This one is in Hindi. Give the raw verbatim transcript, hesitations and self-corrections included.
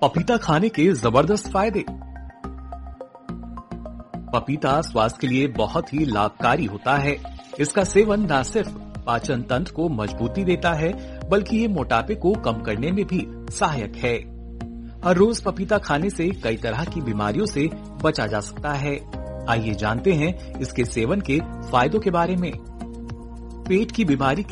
पपीता खाने के जबरदस्त फायदे। पपीता स्वास्थ्य के लिए बहुत ही लाभकारी होता है। इसका सेवन न सिर्फ पाचन तंत्र को मजबूती देता है, बल्कि ये मोटापे को कम करने में भी सहायक है। हर रोज पपीता खाने से कई तरह की बीमारियों से बचा जा सकता है। आइए जानते हैं इसके सेवन के फायदों के बारे में। पेट की बीमारी